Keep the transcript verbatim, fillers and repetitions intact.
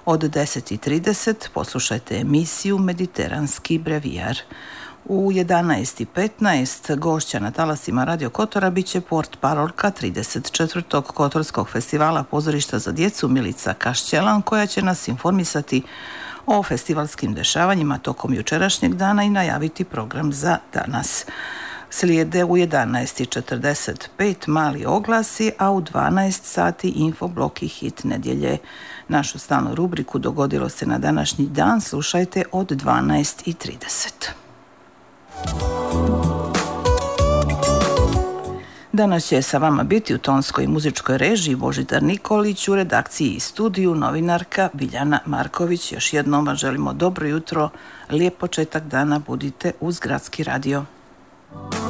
Od deset i trideset poslušajte emisiju Mediteranski brevijar. U jedanaest i petnaest gošća na talasima Radio Kotora bit će portparolka trideset četvrtog Kotorskog festivala pozorišta za djecu Milica Kašćelan, koja će nas informisati o festivalskim dešavanjima tokom jučerašnjeg dana i najaviti program za danas. Slijede u jedanaest i četrdeset pet mali oglasi, a u dvanaest sati infoblok i hit nedjelje. Našu stalnu rubriku Dogodilo se na današnji dan slušajte od dvanaest i trideset. Danas će sa vama biti u tonskoj i muzičkoj režiji Božidar Nikolić, u redakciji i studiju novinarka Biljana Marković. Još jednom vam želimo dobro jutro, lijep početak dana, budite uz Gradski radio.